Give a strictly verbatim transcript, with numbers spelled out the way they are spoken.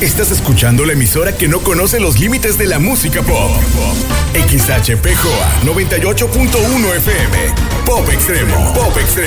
Estás escuchando la emisora que no conoce los límites de la música pop. X H P J noventa y ocho punto uno F M. Pop Extremo. Pop Extremo.